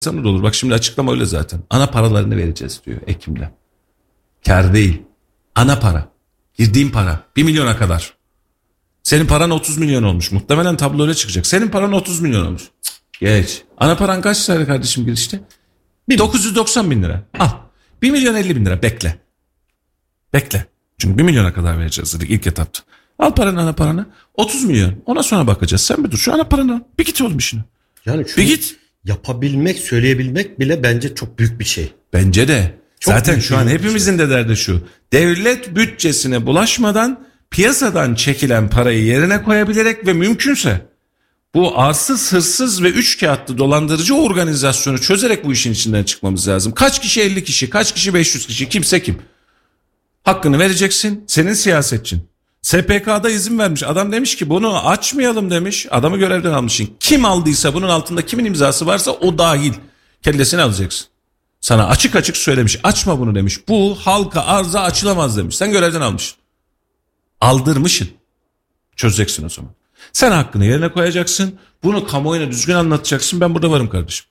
da olur. Bak şimdi açıklama öyle zaten. Ana paralarını vereceğiz diyor Ekim'de. Kâr değil. Ana para. Girdiğin para. 1 milyona kadar. Senin paran 30 milyon olmuş. Muhtemelen tablo öyle çıkacak. Senin paran 30 milyon olmuş. Geç. Ana paran kaç lira kardeşim girişte? 990 bin lira. Al. 1 milyon 50 bin lira. Bekle. Bekle. Çünkü 1 milyona kadar vereceğiz dedik ilk etapta. Al paranı, ana paranı. 30 milyon. Ona sonra bakacağız. Sen bir dur. Şu ana paranı al. Bir git oğlum işine. Yani bir git. Yapabilmek, söyleyebilmek bile bence çok büyük bir şey. Bence de. Çok zaten büyük şu an bir hepimizin de derdi şu. Devlet bütçesine bulaşmadan piyasadan çekilen parayı yerine koyabilerek ve mümkünse bu arsız, hırsız ve üç kağıtlı dolandırıcı organizasyonu çözerek bu işin içinden çıkmamız lazım. Kaç kişi 50 kişi, kaç kişi 500 kişi, kimse kim. Hakkını vereceksin, senin siyasetçin. SPK'da izin vermiş. Adam demiş ki bunu açmayalım demiş. Adamı görevden almışsın. Kim aldıysa bunun altında kimin imzası varsa o dahil. Kellesini alacaksın. Sana açık açık söylemiş. Açma bunu demiş. Bu halka arza açılamaz demiş. Sen görevden almışsın. Aldırmışsın. Çözeceksin o zaman. Sen hakkını yerine koyacaksın. Bunu kamuoyuna düzgün anlatacaksın. Ben burada varım kardeşim.